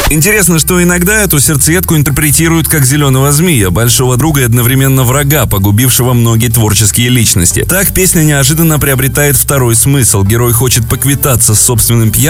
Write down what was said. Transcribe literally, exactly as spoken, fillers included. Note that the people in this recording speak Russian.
Интересно, что иногда эту сердцеедку интерпретируют как зеленого змея, большого друга и одновременно врага, погубившего многие творческие личности. Так песня неожиданно приобретает второй смысл. Герой хочет поквитаться с собственным пьянством